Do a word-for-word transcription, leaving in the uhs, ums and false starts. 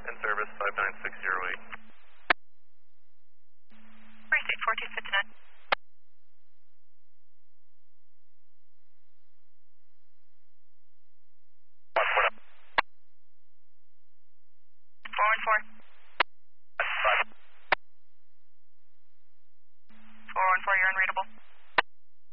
In service, five nine six zero eight. Precinct four two six nine.